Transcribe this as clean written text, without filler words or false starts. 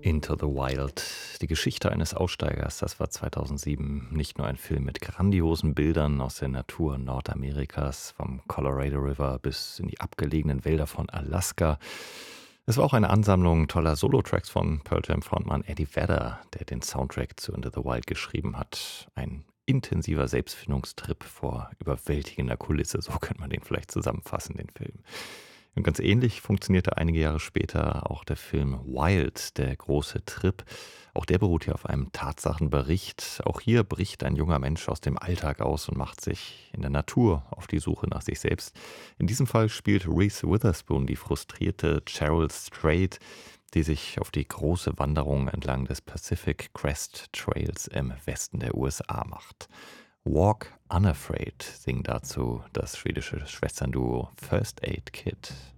Into the Wild. Die Geschichte eines Aussteigers, das war 2007 nicht nur ein Film mit grandiosen Bildern aus der Natur Nordamerikas, vom Colorado River bis in die abgelegenen Wälder von Alaska. Es war auch eine Ansammlung toller Solo-Tracks von Pearl Jam-Frontmann Eddie Vedder, der den Soundtrack zu Into the Wild geschrieben hat. Ein intensiver Selbstfindungstrip vor überwältigender Kulisse, so könnte man den vielleicht zusammenfassen, den Film. Und ganz ähnlich funktionierte einige Jahre später auch der Film Wild, der große Trip. Auch der beruht hier auf einem Tatsachenbericht. Auch hier bricht ein junger Mensch aus dem Alltag aus und macht sich in der Natur auf die Suche nach sich selbst. In diesem Fall spielt Reese Witherspoon die frustrierte Cheryl Strait, die sich auf die große Wanderung entlang des Pacific Crest Trails im Westen der USA macht. Walk Unafraid singt dazu das schwedische Schwesternduo First Aid Kit.